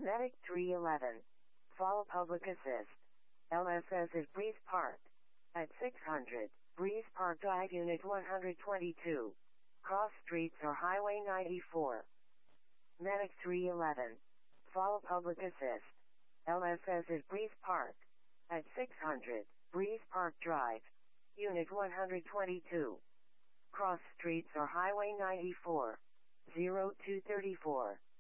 Medic 311. Fall Public Assist. LSS is Breeze Park. At 600, Breeze Park Drive Unit 122. Cross streets or Highway 94. Medic 311. Fall Public Assist. LSS is Breeze Park. At 600, Breeze Park Drive. Unit 122. Cross streets or Highway 94. 0234.